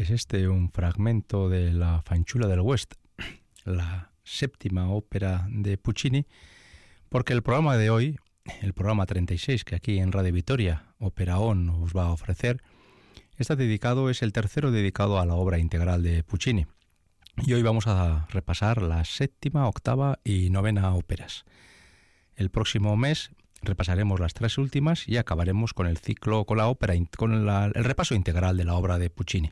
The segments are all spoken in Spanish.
Es este un fragmento de La Fanciulla del West, la séptima ópera de Puccini, porque el programa de hoy, el programa 36 que aquí en Radio Vitoria, Ópera ON, os va a ofrecer, es el tercero dedicado a la obra integral de Puccini. Y hoy vamos a repasar la séptima, octava y novena óperas. El próximo mes repasaremos las tres últimas y acabaremos con el ciclo, con la ópera, el repaso integral de la obra de Puccini.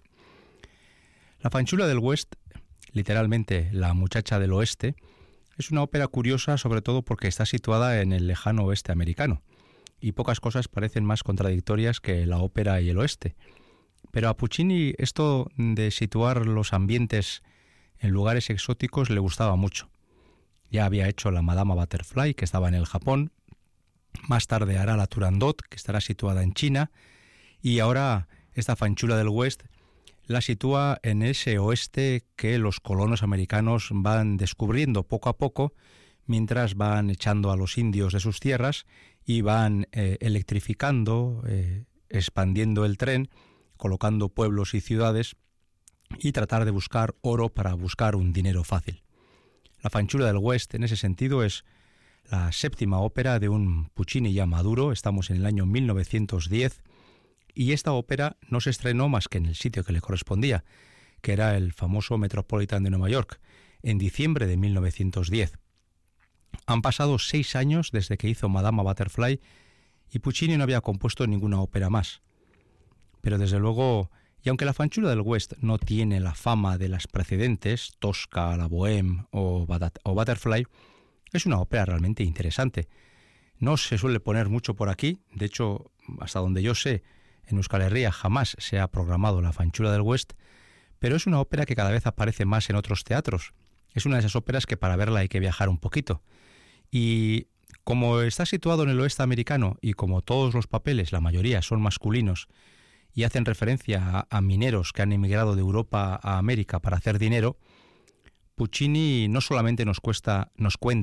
La Fanciulla del West, literalmente La muchacha del oeste, es una ópera curiosa sobre todo porque está situada en el lejano oeste americano y pocas cosas parecen más contradictorias que la ópera y el oeste. Pero a Puccini esto de situar los ambientes en lugares exóticos le gustaba mucho. Ya había hecho la Madama Butterfly, que estaba en el Japón, más tarde hará la Turandot, que estará situada en China, y ahora esta Fanciulla del West la sitúa en ese oeste que los colonos americanos van descubriendo poco a poco, mientras van echando a los indios de sus tierras y van electrificando, expandiendo el tren, colocando pueblos y ciudades y tratar de buscar oro para buscar un dinero fácil. La Fanciulla del West, en ese sentido, es la séptima ópera de un Puccini ya maduro. Estamos en el año 1910 y esta ópera no se estrenó más que en el sitio que le correspondía, que era el famoso Metropolitan de Nueva York, en diciembre de 1910. Han pasado 6 años desde que hizo Madama Butterfly y Puccini no había compuesto ninguna ópera más. Pero desde luego, y aunque la Fanciulla del West no tiene la fama de las precedentes, Tosca, la Bohème o Butterfly, es una ópera realmente interesante. No se suele poner mucho por aquí, de hecho, hasta donde yo sé, en Euskal Herria jamás se ha programado la Fanciulla del West, pero es una ópera que cada vez aparece más en otros teatros. Es una de esas óperas que para verla hay que viajar un poquito. Y como está situado en el oeste americano y como todos los papeles, la mayoría son masculinos, y hacen referencia a mineros que han emigrado de Europa a América para hacer dinero, Puccini no solamente nos cuenta,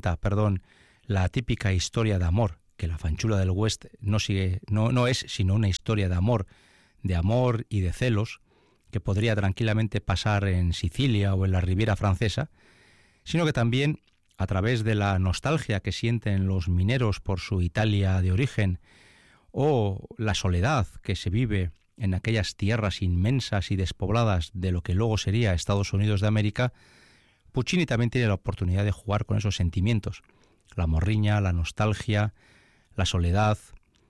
la típica historia de amor, que la Fanciulla del West no es sino una historia de amor y de celos, que podría tranquilamente pasar en Sicilia o en la Riviera Francesa, sino que también, a través de la nostalgia que sienten los mineros por su Italia de origen, o la soledad que se vive en aquellas tierras inmensas y despobladas de lo que luego sería Estados Unidos de América, Puccini también tiene la oportunidad de jugar con esos sentimientos, la morriña, la nostalgia, la soledad.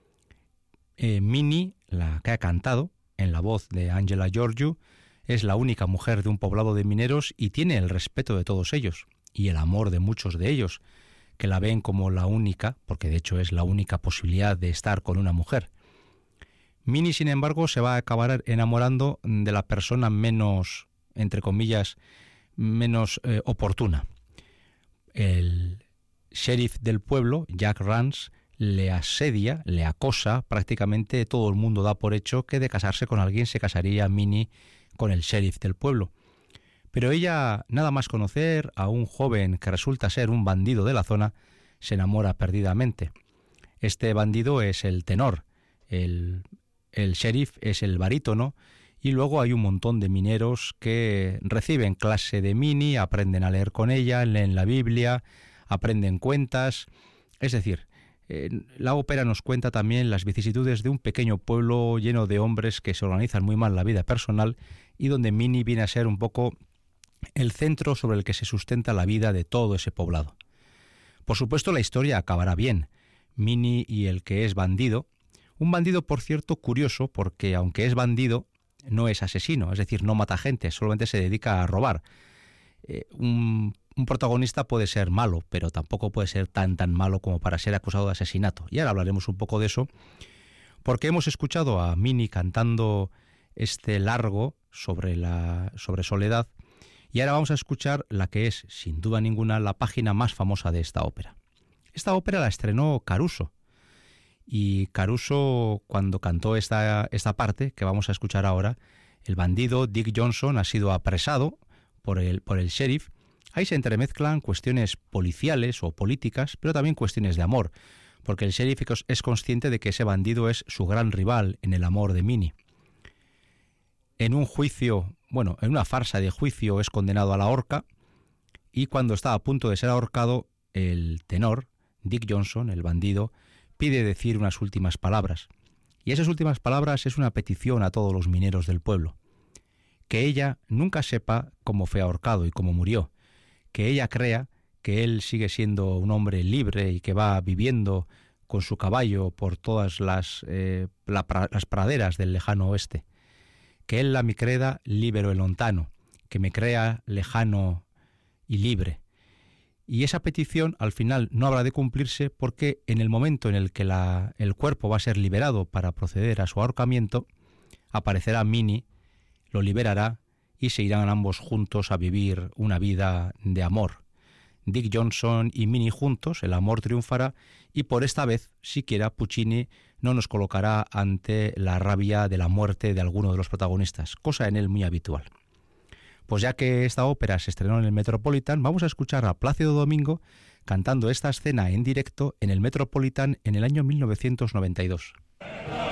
Minnie, la que ha cantado, en la voz de Angela Gheorghiu, es la única mujer de un poblado de mineros y tiene el respeto de todos ellos, y el amor de muchos de ellos, que la ven como la única, porque de hecho es la única posibilidad de estar con una mujer. Minnie, sin embargo, se va a acabar enamorando de la persona menos, entre comillas, menos oportuna. El sheriff del pueblo, Jack Rance, le asedia, le acosa, prácticamente todo el mundo da por hecho que de casarse con alguien se casaría Minnie con el sheriff del pueblo. Pero ella, nada más conocer a un joven que resulta ser un bandido de la zona, se enamora perdidamente. Este bandido es el tenor, el sheriff es el barítono, y luego hay un montón de mineros que reciben clase de Minnie, aprenden a leer con ella, leen la Biblia, aprenden cuentas. Es decir, la ópera nos cuenta también las vicisitudes de un pequeño pueblo lleno de hombres que se organizan muy mal la vida personal y donde Minnie viene a ser un poco el centro sobre el que se sustenta la vida de todo ese poblado. Por supuesto, la historia acabará bien. Minnie y el que es bandido, un bandido, por cierto, curioso, porque aunque es bandido, no es asesino, es decir, no mata gente, solamente se dedica a robar. Un protagonista puede ser malo, pero tampoco puede ser tan malo como para ser acusado de asesinato. Y ahora hablaremos un poco de eso, porque hemos escuchado a Minnie cantando este largo sobre soledad, y ahora vamos a escuchar la que es, sin duda ninguna, la página más famosa de esta ópera. Esta ópera la estrenó Caruso, y Caruso, cuando cantó esta parte que vamos a escuchar ahora, el bandido Dick Johnson ha sido apresado por el sheriff. Ahí se entremezclan cuestiones policiales o políticas, pero también cuestiones de amor, porque el sheriff es consciente de que ese bandido es su gran rival en el amor de Minnie. en un juicio, en una farsa de juicio es condenado a la horca, y cuando está a punto de ser ahorcado, el tenor, Dick Johnson, el bandido, pide decir unas últimas palabras. Y esas últimas palabras es una petición a todos los mineros del pueblo. Que ella nunca sepa cómo fue ahorcado y cómo murió. Que ella crea que él sigue siendo un hombre libre y que va viviendo con su caballo por todas las praderas del lejano oeste. Que él la mi creda libero e lontano, que me crea lejano y libre. Y esa petición al final no habrá de cumplirse, porque en el momento en el que el cuerpo va a ser liberado para proceder a su ahorcamiento, aparecerá Minnie, lo liberará y se irán ambos juntos a vivir una vida de amor. Dick Johnson y Minnie juntos, el amor triunfará, y por esta vez siquiera Puccini no nos colocará ante la rabia de la muerte de alguno de los protagonistas, cosa en él muy habitual. Pues ya que esta ópera se estrenó en el Metropolitan, vamos a escuchar a Plácido Domingo cantando esta escena en directo en el Metropolitan en el año 1992.